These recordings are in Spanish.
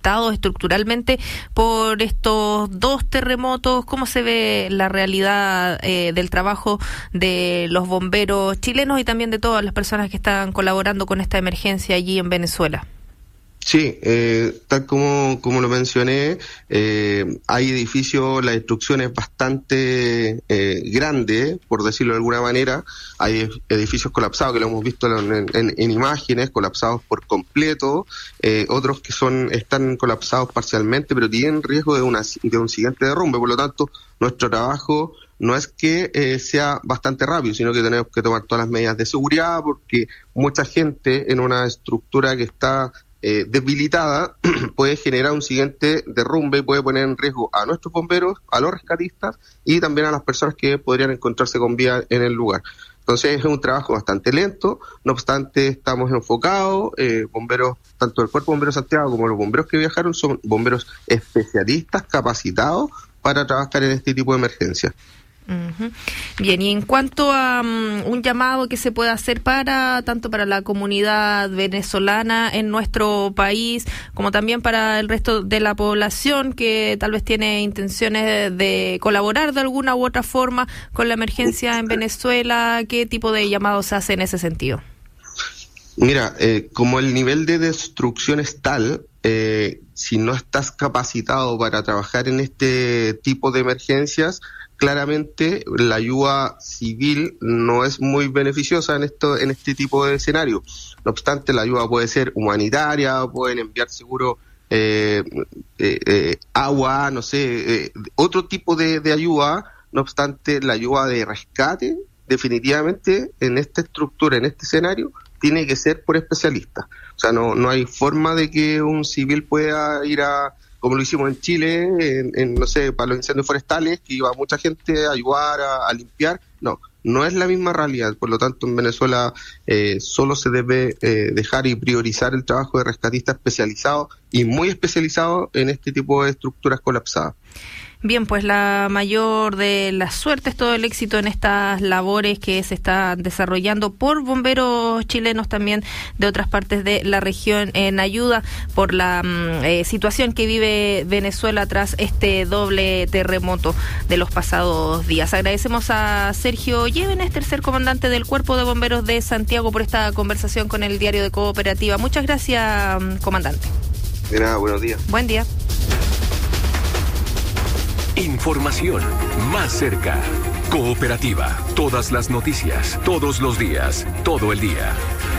afectados estructuralmente por estos 2 terremotos. ¿Cómo se ve la realidad del trabajo de los bomberos chilenos y también de todas las personas que están colaborando con esta emergencia allí en Venezuela? Sí, tal como lo mencioné, hay edificios, la destrucción es bastante grande, por decirlo de alguna manera. Hay edificios colapsados, que lo hemos visto en imágenes, colapsados por completo, otros que están colapsados parcialmente, pero tienen riesgo de un siguiente derrumbe. Por lo tanto, nuestro trabajo no es que sea bastante rápido, sino que tenemos que tomar todas las medidas de seguridad, porque mucha gente en una estructura que está debilitada puede generar un siguiente derrumbe y puede poner en riesgo a nuestros bomberos, a los rescatistas y también a las personas que podrían encontrarse con vida en el lugar. Entonces es un trabajo bastante lento, no obstante estamos enfocados, bomberos, tanto el Cuerpo de Bomberos Santiago como los bomberos que viajaron son bomberos especialistas, capacitados para trabajar en este tipo de emergencias. Uh-huh. Bien, y en cuanto a un llamado que se pueda hacer tanto para la comunidad venezolana en nuestro país, como también para el resto de la población que tal vez tiene intenciones de colaborar de alguna u otra forma con la emergencia en Venezuela, ¿qué tipo de llamado se hace en ese sentido? Mira, como el nivel de destrucción es tal, si no estás capacitado para trabajar en este tipo de emergencias, claramente la ayuda civil no es muy beneficiosa en este tipo de escenario. No obstante, la ayuda puede ser humanitaria, pueden enviar seguro agua, no sé, otro tipo de ayuda. No obstante, la ayuda de rescate, definitivamente en esta estructura, en este escenario, tiene que ser por especialistas. O sea, no hay forma de que un civil pueda ir como lo hicimos en Chile, no sé, para los incendios forestales, que iba mucha gente a ayudar, a limpiar. No es la misma realidad. Por lo tanto, en Venezuela solo se debe dejar y priorizar el trabajo de rescatistas especializados y muy especializados en este tipo de estructuras colapsadas. Bien, pues la mayor de las suertes, todo el éxito en estas labores que se están desarrollando por bomberos chilenos también de otras partes de la región en ayuda por la situación que vive Venezuela tras este doble terremoto de los pasados días. Agradecemos a Sergio Llévenes, tercer comandante del Cuerpo de Bomberos de Santiago, por esta conversación con el Diario de Cooperativa. Muchas gracias, comandante. De nada, buenos días. Buen día. Información más cerca. Cooperativa. Todas las noticias, todos los días, todo el día.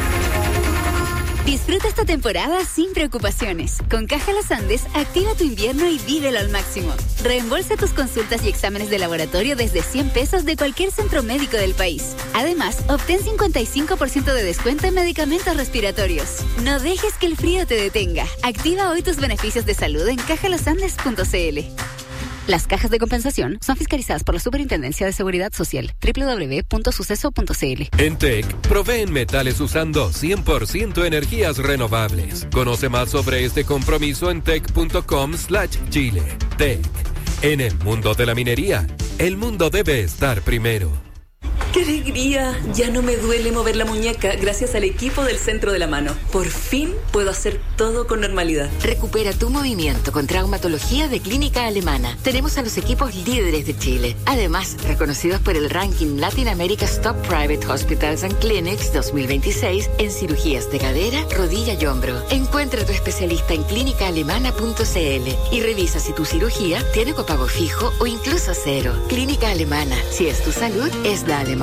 Disfruta esta temporada sin preocupaciones. Con Caja Los Andes, activa tu invierno y vívelo al máximo. Reembolsa tus consultas y exámenes de laboratorio desde 100 pesos de cualquier centro médico del país. Además, obtén 55% de descuento en medicamentos respiratorios. No dejes que el frío te detenga. Activa hoy tus beneficios de salud en cajalosandes.cl. Las cajas de compensación son fiscalizadas por la Superintendencia de Seguridad Social. www.suceso.cl. En TEC, proveen metales usando 100% energías renovables. Conoce más sobre este compromiso en tec.com/Chile. TEC. En el mundo de la minería, el mundo debe estar primero. ¡Qué alegría! Ya no me duele mover la muñeca gracias al equipo del Centro de la Mano. Por fin puedo hacer todo con normalidad. Recupera tu movimiento con traumatología de Clínica Alemana. Tenemos a los equipos líderes de Chile. Además, reconocidos por el ranking Latin America's Top Private Hospitals and Clinics 2026 en cirugías de cadera, rodilla y hombro. Encuentra a tu especialista en clínicaalemana.cl y revisa si tu cirugía tiene copago fijo o incluso cero. Clínica Alemana. Si es tu salud, es la alemana.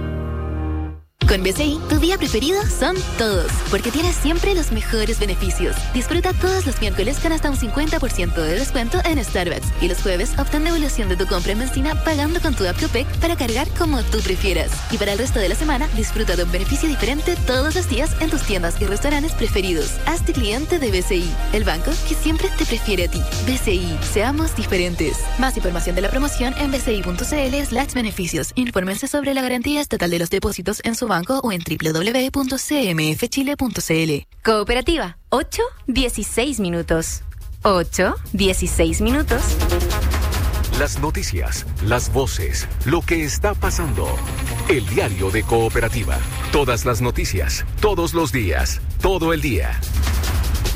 Con BCI, tu día preferido son todos, porque tienes siempre los mejores beneficios. Disfruta todos los miércoles con hasta un 50% de descuento en Starbucks y los jueves obtén devolución de tu compra en benzina pagando con tu app Copec para cargar como tú prefieras. Y para el resto de la semana, disfruta de un beneficio diferente todos los días en tus tiendas y restaurantes preferidos. Hazte cliente de BCI, el banco que siempre te prefiere a ti. BCI, seamos diferentes. Más información de la promoción en bci.cl/beneficios. Infórmense sobre la garantía estatal de los depósitos en su banco o en www.cmfchile.cl. Cooperativa, 8:16 minutos. 8:16 minutos. Las noticias, las voces, lo que está pasando. El Diario de Cooperativa. Todas las noticias, todos los días, todo el día.